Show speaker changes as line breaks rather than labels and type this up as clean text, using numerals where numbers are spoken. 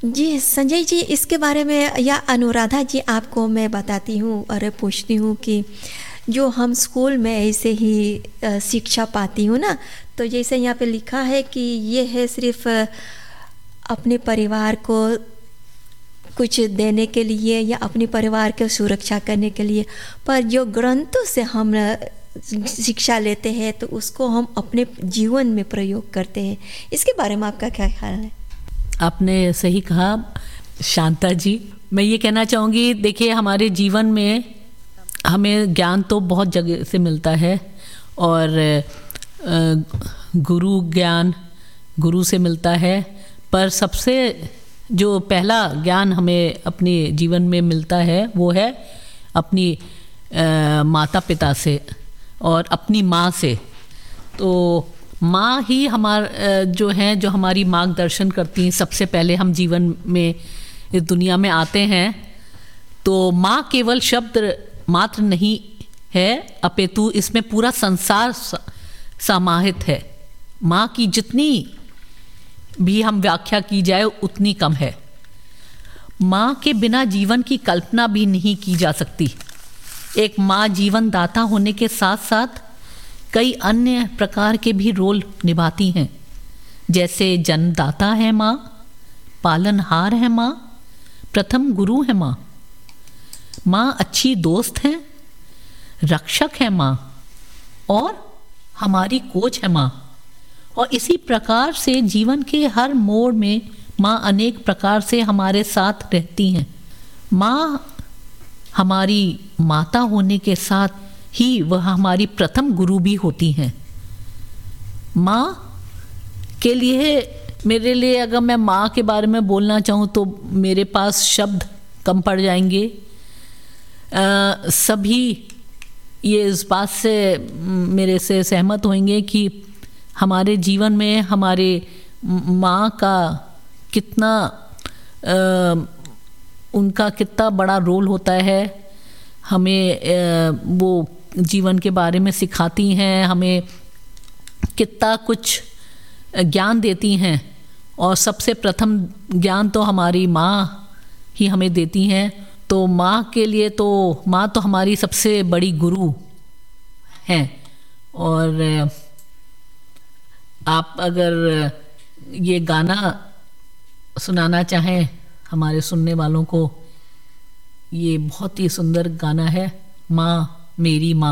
जी, संजय जी, इसके बारे में या अनुराधा जी आपको मैं बताती हूँ और पूछती हूँ कि जो हम स्कूल में ऐसे ही शिक्षा पाती हूँ ना, तो जैसे यहाँ पे लिखा है कि ये है सिर्फ अपने परिवार को कुछ देने के लिए या अपने परिवार की सुरक्षा करने के लिए, पर जो ग्रंथों से हम शिक्षा लेते हैं तो उसको हम अपने जीवन में प्रयोग करते हैं। इसके बारे में आपका क्या ख्याल है?
आपने सही कहा शांता जी। मैं ये कहना चाहूँगी, देखिए हमारे जीवन में हमें ज्ञान तो बहुत जगह से मिलता है और गुरु ज्ञान गुरु से मिलता है, पर सबसे जो पहला ज्ञान हमें अपने जीवन में मिलता है वो है अपनी माता पिता से और अपनी माँ से। तो माँ ही जो हैं, जो हमारी मार्गदर्शन करती हैं। सबसे पहले हम जीवन में इस दुनिया में आते हैं तो माँ केवल शब्द मात्र नहीं है, अपितु इसमें पूरा संसार समाहित है। माँ की जितनी भी हम व्याख्या की जाए उतनी कम है। माँ के बिना जीवन की कल्पना भी नहीं की जा सकती। एक माँ जीवन दाता होने के साथ साथ कई अन्य प्रकार के भी रोल निभाती हैं, जैसे जन्मदाता है माँ, पालनहार है माँ, प्रथम गुरु है माँ, माँ अच्छी दोस्त है, रक्षक है माँ और हमारी कोच है माँ। और इसी प्रकार से जीवन के हर मोड़ में माँ अनेक प्रकार से हमारे साथ रहती हैं। माँ हमारी माता होने के साथ ही वह हमारी प्रथम गुरु भी होती हैं। माँ के लिए, मेरे लिए अगर मैं माँ के बारे में बोलना चाहूँ तो मेरे पास शब्द कम पड़ जाएंगे। सभी ये इस बात से मेरे से सहमत होंगे कि हमारे जीवन में हमारे माँ का कितना उनका कितना बड़ा रोल होता है। हमें वो जीवन के बारे में सिखाती हैं, हमें कितना कुछ ज्ञान देती हैं और सबसे प्रथम ज्ञान तो हमारी माँ ही हमें देती हैं। तो माँ के लिए तो माँ तो हमारी सबसे बड़ी गुरु हैं। और आप अगर ये गाना सुनाना चाहें हमारे सुनने वालों को, ये बहुत ही सुंदर गाना है, माँ मेरी माँ।